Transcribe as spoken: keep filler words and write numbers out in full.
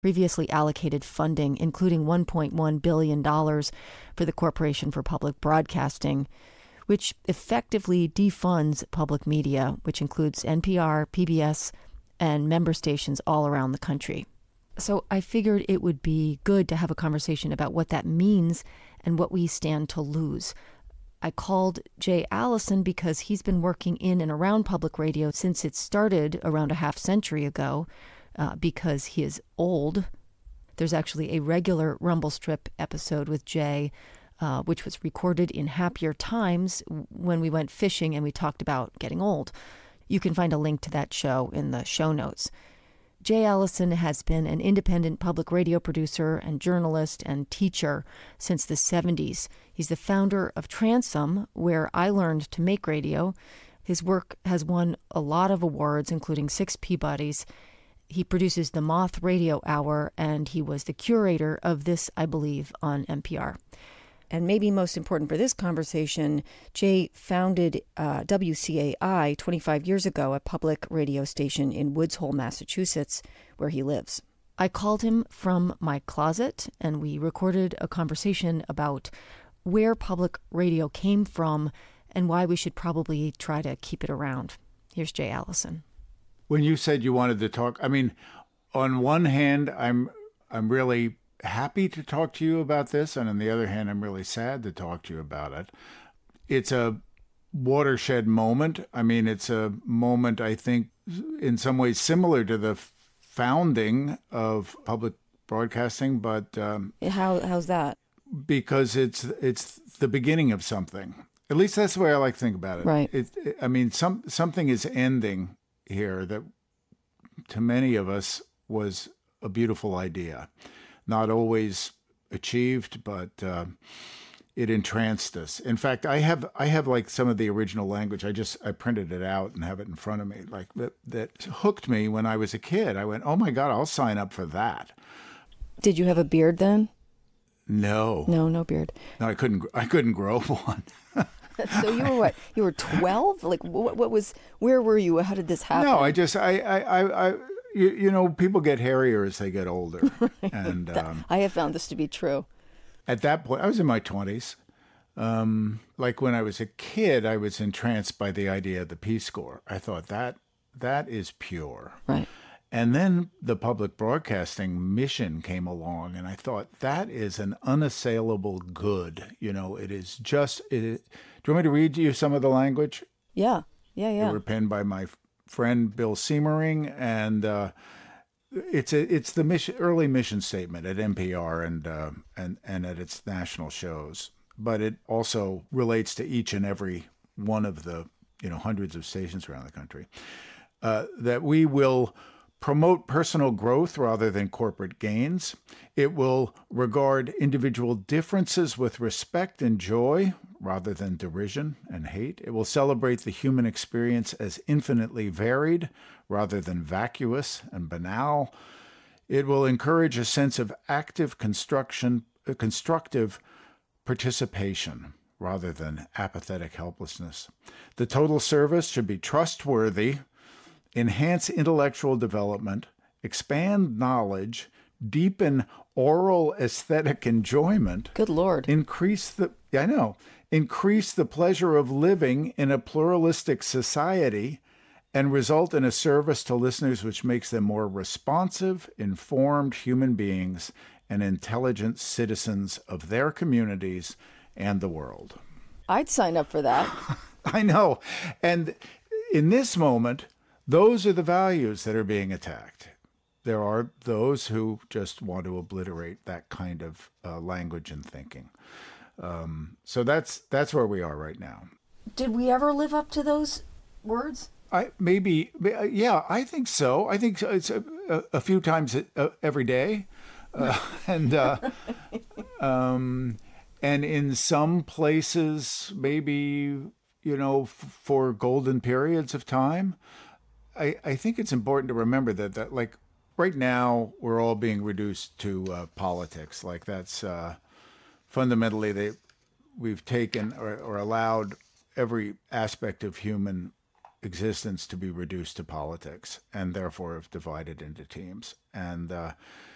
previously allocated funding, including one point one billion dollars for the Corporation for Public Broadcasting, which effectively defunds public media, which includes N P R, P B S, and member stations all around the country. So I figured it would be good to have a conversation about what that means and what we stand to lose. I called Jay Allison because he's been working in and around public radio since it started around a half century ago, uh, because he is old. There's actually a regular Rumble Strip episode with Jay, uh, which was recorded in happier times when we went fishing and we talked about getting old. You can find a link to that show in the show notes. Jay Allison has been an independent public radio producer and journalist and teacher since the seventies. He's the founder of Transom, where I learned to make radio. His work has won a lot of awards, including six Peabodys. He produces the Moth Radio Hour, and he was the curator of This, I Believe, on N P R. And maybe most important for this conversation, Jay founded uh, W C A I twenty-five years ago, a public radio station in Woods Hole, Massachusetts, where he lives. I called him from my closet, and we recorded a conversation about where public radio came from and why we should probably try to keep it around. Here's Jay Allison. When you said you wanted to talk, I mean, on one hand, I'm I'm really happy to talk to you about this, and on the other hand, I'm really sad to talk to you about it. It's a watershed moment. I mean, it's a moment, I think, in some ways similar to the founding of public broadcasting, but um, how how's that? Because it's it's the beginning of something. At least that's the way I like to think about it. Right. It, it, I mean, some something is ending here that, to many of us, was a beautiful idea. Not always achieved, but uh, it entranced us. In fact, I have I have like some of the original language. I just I printed it out and have it in front of me. Like that, that hooked me when I was a kid. I went, oh my God, I'll sign up for that. Did you have a beard then? No. No, no beard. No, I couldn't. I couldn't grow one. So you were what? You were twelve? Like what? What was? Where were you? How did this happen? No, I just I I I. I You, you know, people get hairier as they get older. Right. And um, I have found this to be true. At that point, I was in my twenties. Um, like when I was a kid, I was entranced by the idea of the Peace Corps. I thought that that is pure. Right. And then the public broadcasting mission came along, and I thought that is an unassailable good. You know, it is just. It, do you want me to read you some of the language? Yeah. Yeah. Yeah. They were penned by my friend Bill Siemering, and uh, it's a, it's the mission, early mission statement at N P R and uh, and and at its national shows. But it also relates to each and every one of the you know hundreds of stations around the country. Uh, that we will promote personal growth rather than corporate gains. It will regard individual differences with respect and joy rather than derision and hate. It will celebrate the human experience as infinitely varied rather than vacuous and banal. It will encourage a sense of active construction, uh, constructive participation rather than apathetic helplessness. The total service should be trustworthy, enhance intellectual development, expand knowledge, deepen oral aesthetic enjoyment. Good Lord. Increase the, I know, increase the pleasure of living in a pluralistic society and result in a service to listeners which makes them more responsive, informed human beings and intelligent citizens of their communities and the world. I'd sign up for that. I know. And in this moment, those are the values that are being attacked. There are those who just want to obliterate that kind of uh, language and thinking. Um, so that's that's where we are right now. Did we ever live up to those words? I maybe, yeah, I think so. I think it's a, a, a few times a, every day, uh, and uh, um, and in some places maybe you know f- for golden periods of time. I, I think it's important to remember that, that, like, right now, we're all being reduced to uh, politics. Like, that's uh, fundamentally, they, we've taken or, or allowed every aspect of human existence to be reduced to politics, and therefore have divided into teams. And uh,